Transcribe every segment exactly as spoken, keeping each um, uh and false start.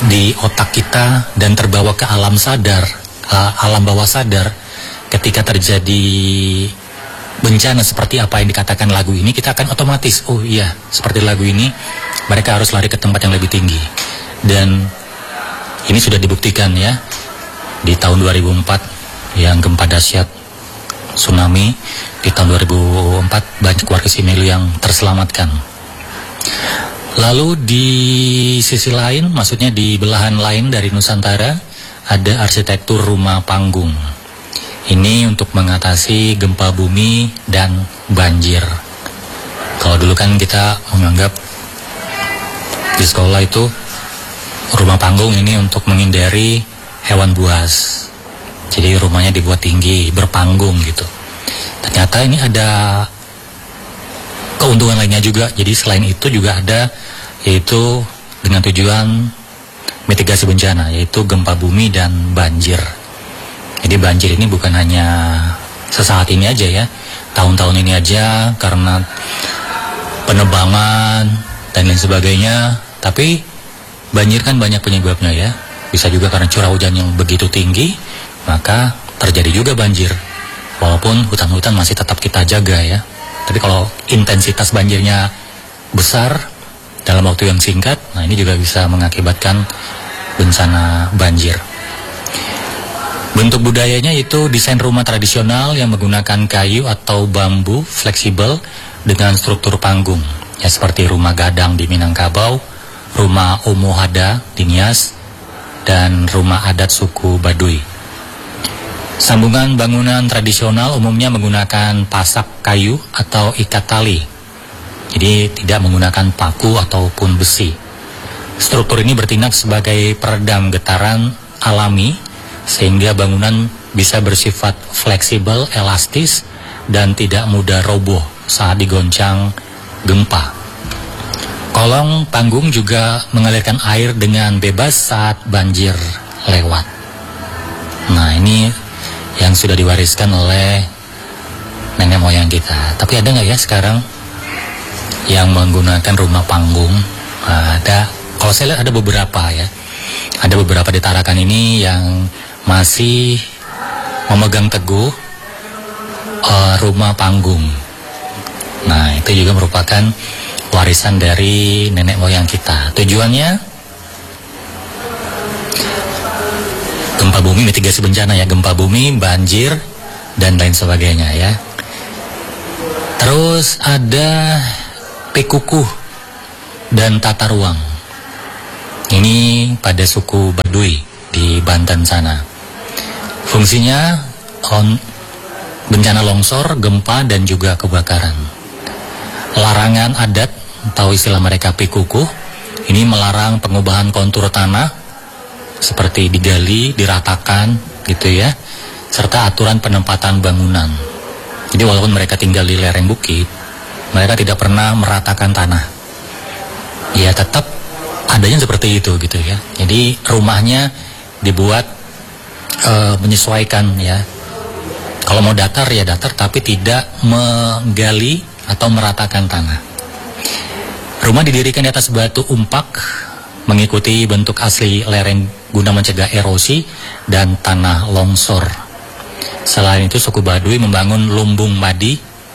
di otak kita dan terbawa ke alam sadar, alam bawah sadar. Ketika terjadi bencana seperti apa yang dikatakan lagu ini, kita akan otomatis, oh iya, seperti lagu ini, mereka harus lari ke tempat yang lebih tinggi. Dan ini sudah dibuktikan ya, di tahun dua ribu empat yang gempa dahsyat tsunami, di tahun dua ribu empat banyak warga sipil yang terselamatkan. Lalu di sisi lain, maksudnya di belahan lain dari Nusantara, ada arsitektur rumah panggung. Ini untuk mengatasi gempa bumi dan banjir. Kalau dulu kan kita menganggap di sekolah itu rumah panggung ini untuk menghindari hewan buas. Jadi rumahnya dibuat tinggi, berpanggung gitu. Ternyata ini ada keuntungan lainnya juga. Jadi selain itu juga ada, yaitu dengan tujuan mitigasi bencana, yaitu gempa bumi dan banjir. Jadi banjir ini bukan hanya sesaat ini aja ya, tahun-tahun ini aja karena penebangan dan lain sebagainya. Tapi banjir kan banyak penyebabnya ya. Bisa juga karena curah hujan yang begitu tinggi, maka terjadi juga banjir. Walaupun hutan-hutan masih tetap kita jaga ya. Tapi kalau intensitas banjirnya besar dalam waktu yang singkat, nah ini juga bisa mengakibatkan bencana banjir. Bentuk budayanya itu desain rumah tradisional yang menggunakan kayu atau bambu fleksibel dengan struktur panggung. Ya seperti rumah gadang di Minangkabau, rumah Omohada di Nias, dan rumah adat suku Baduy. Sambungan bangunan tradisional umumnya menggunakan pasak kayu atau ikat tali. Jadi tidak menggunakan paku ataupun besi. Struktur ini bertindak sebagai peredam getaran alami, sehingga bangunan bisa bersifat fleksibel, elastis, dan tidak mudah roboh saat digoncang gempa. Kolong panggung juga mengalirkan air dengan bebas saat banjir lewat. Nah ini yang sudah diwariskan oleh nenek moyang kita. Tapi ada nggak ya sekarang yang menggunakan rumah panggung? Nah, ada, kalau saya lihat ada beberapa ya. Ada beberapa di Tarakan ini yang masih memegang teguh uh, rumah panggung. Nah itu juga merupakan warisan dari nenek moyang kita. Tujuannya gempa bumi, mitigasi bencana ya, gempa bumi, banjir, dan lain sebagainya ya. Terus ada pekukuh dan tata ruang. Ini pada suku Baduy di Banten sana. Fungsinya on, bencana longsor, gempa, dan juga kebakaran. Larangan adat atau istilah mereka pekukuh ini melarang pengubahan kontur tanah seperti digali, diratakan gitu ya, serta aturan penempatan bangunan. Jadi walaupun mereka tinggal di lereng bukit, mereka tidak pernah meratakan tanah. Ya tetap adanya seperti itu gitu ya. Jadi rumahnya dibuat Uh, menyesuaikan ya. Kalau mau datar ya datar, tapi tidak menggali atau meratakan tanah. Rumah didirikan di atas batu umpak mengikuti bentuk asli lereng guna mencegah erosi dan tanah longsor. Selain itu suku Baduy membangun lumbung padi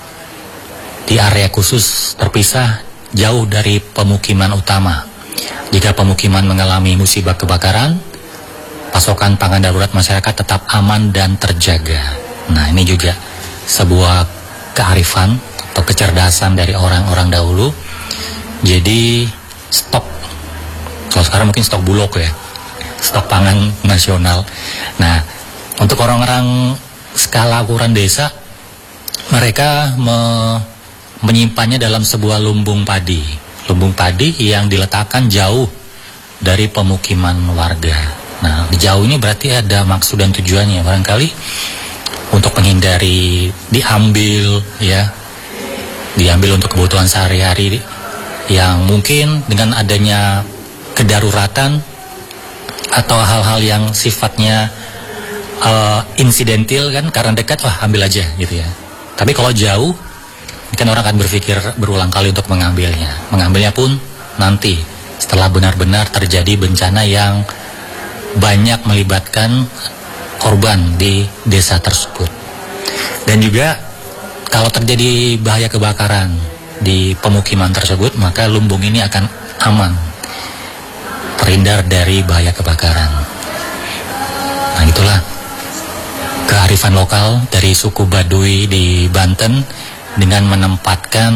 di area khusus terpisah jauh dari pemukiman utama. Jika pemukiman mengalami musibah kebakaran, pasokan pangan darurat masyarakat tetap aman dan terjaga. Nah ini juga sebuah kearifan atau kecerdasan dari orang-orang dahulu. Jadi stok, kalau sekarang mungkin stok bulog ya, stok pangan nasional. Nah untuk orang-orang skala ukuran desa, mereka me menyimpannya dalam sebuah lumbung padi. Lumbung padi yang diletakkan jauh dari pemukiman warga. Nah, di jauh ini berarti ada maksud dan tujuannya. Barangkali untuk menghindari diambil ya, diambil untuk kebutuhan sehari-hari yang mungkin dengan adanya kedaruratan atau hal-hal yang sifatnya uh, insidentil kan, karena dekat wah ambil aja gitu ya. Tapi kalau jauh kan orang akan berpikir berulang kali untuk mengambilnya. Mengambilnya pun nanti setelah benar-benar terjadi bencana yang banyak melibatkan korban di desa tersebut. Dan juga kalau terjadi bahaya kebakaran di pemukiman tersebut, maka lumbung ini akan aman, terhindar dari bahaya kebakaran. Nah, itulah kearifan lokal dari suku Baduy di Banten dengan menempatkan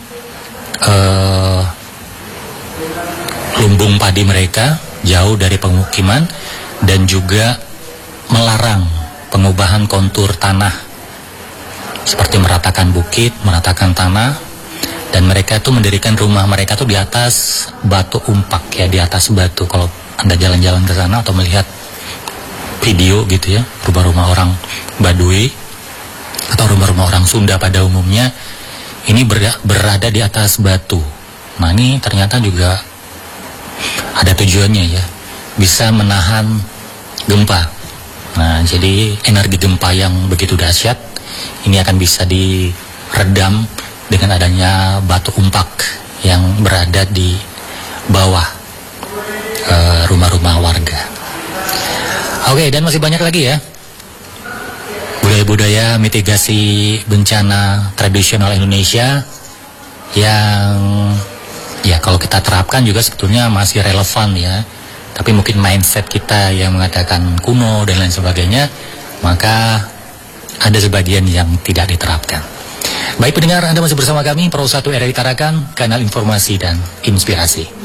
uh, lumbung padi mereka jauh dari pemukiman dan juga melarang pengubahan kontur tanah seperti meratakan bukit, meratakan tanah, dan mereka tuh mendirikan rumah mereka tuh di atas batu umpak ya, di atas batu. Kalau Anda jalan-jalan ke sana atau melihat video gitu ya, rumah-rumah orang Baduy atau rumah-rumah orang Sunda pada umumnya ini berada di atas batu. Nah, ini ternyata juga ada tujuannya ya, bisa menahan gempa. Nah, jadi energi gempa yang begitu dahsyat ini akan bisa diredam dengan adanya batu umpak yang berada di bawah uh, rumah-rumah warga. Oke, dan masih banyak lagi ya budaya-budaya mitigasi bencana tradisional Indonesia yang ya kalau kita terapkan juga sebetulnya masih relevan ya. Tapi mungkin mindset kita yang mengatakan kuno dan lain sebagainya, maka ada sebagian yang tidak diterapkan. Baik pendengar, Anda masih bersama kami Pro satu R R I Tarakan, kanal informasi dan inspirasi.